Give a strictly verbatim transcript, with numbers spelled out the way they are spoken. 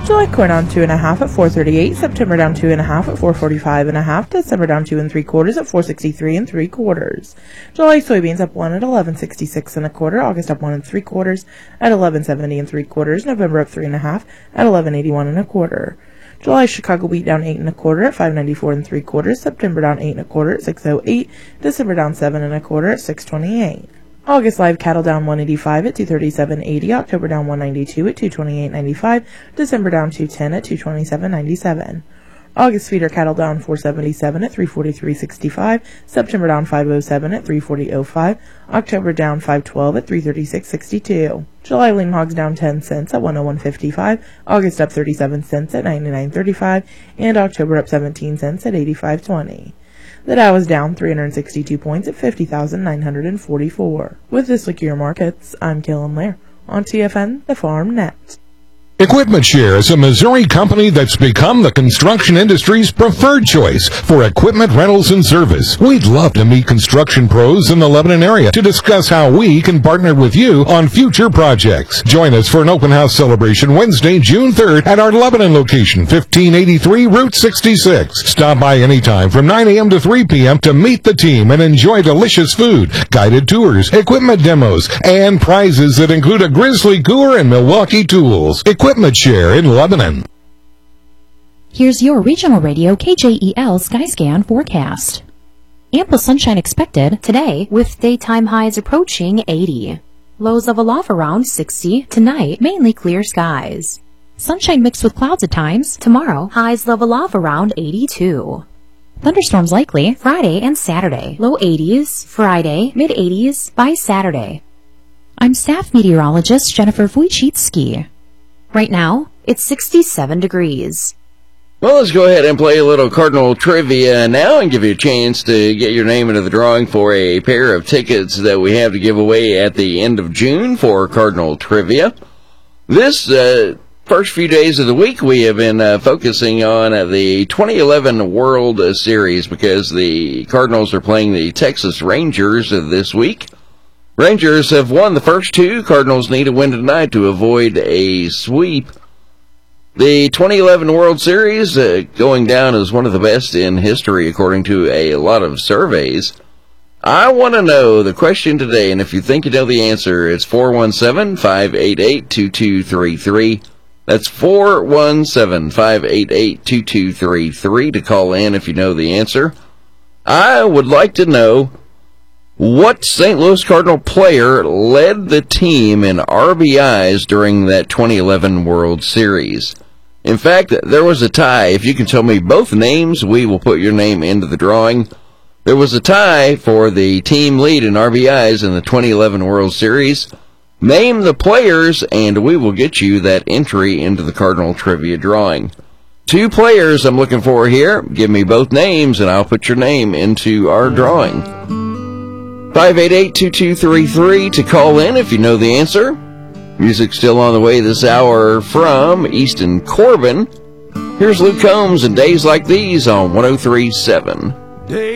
July core down two and a half at four thirty-eight, September down two and a half at four forty-five and a half, December down two and three quarters at four sixty-three and three quarters. July soybeans up one at eleven sixty-six and a quarter, August up one and three quarters at eleven seventy and three quarters, November up three and a half at eleven eighty-one and a quarter. July Chicago wheat down eight and a quarter at five ninety-four and three quarters, September down eight and a quarter at six oh eight, December down seven and a quarter at six twenty-eight. August live cattle down one eighty-five at two thirty-seven eighty, October down one ninety-two at two twenty-eight ninety-five, December down two ten at two twenty-seven ninety-seven. August feeder cattle down four seventy-seven at three forty-three sixty-five, September down five oh seven at three forty oh five, October down five twelve at three thirty-six sixty-two. July lean hogs down ten cents at one oh one fifty-five, August up thirty-seven cents at ninety-nine thirty-five, and October up seventeen cents at eighty-five twenty. The Dow is down three hundred sixty-two points at fifty thousand nine hundred forty-four. With this look at your markets, I'm Kayla Lair on T F N, the Farm Net. Equipment Share is a Missouri company that's become the construction industry's preferred choice for equipment rentals and service. We'd love to meet construction pros in the Lebanon area to discuss how we can partner with you on future projects. Join us for an open house celebration Wednesday, June third at our Lebanon location, fifteen eighty-three Route sixty-six. Stop by anytime from nine a.m. to three p.m. to meet the team and enjoy delicious food, guided tours, equipment demos, and prizes that include a Grizzly cooler and Milwaukee tools. Equipment Share in Lebanon. Here's your regional radio K J E L Skyscan forecast. Ample sunshine expected today with daytime highs approaching eighty. Lows level off around sixty. Tonight, mainly clear skies. Sunshine mixed with clouds at times. Tomorrow, highs level off around eighty-two. Thunderstorms likely Friday and Saturday. Low eighties. Friday, mid eighties by Saturday. I'm staff meteorologist Jennifer Wojcicki. Right now, it's sixty-seven degrees. Well, let's go ahead and play a little Cardinal trivia now and give you a chance to get your name into the drawing for a pair of tickets that we have to give away at the end of June for Cardinal trivia. This uh, first few days of the week, we have been uh, focusing on uh, the twenty eleven World Series because the Cardinals are playing the Texas Rangers uh, this week. Rangers have won the first two. Cardinals need a win tonight to avoid a sweep. The twenty eleven World Series uh, going down as one of the best in history according to a lot of surveys. I want to know the question today, and if you think you know the answer, it's four one seven, five eight eight, two two three three. That's four one seven, five eight eight, two two three three to call in if you know the answer. I would like to know, what Saint Louis Cardinal player led the team in R B Is during that twenty eleven World Series? In fact, there was a tie. If you can tell me both names, we will put your name into the drawing. There was a tie for the team lead in R B Is in the twenty eleven World Series. Name the players, and we will get you that entry into the Cardinal Trivia drawing. Two players I'm looking for here. Give me both names, and I'll put your name into our drawing. five eight eight, two two three three to call in if you know the answer. Music still on the way this hour from Easton Corbin. Here's Luke Combs and Days Like These on one oh three point seven.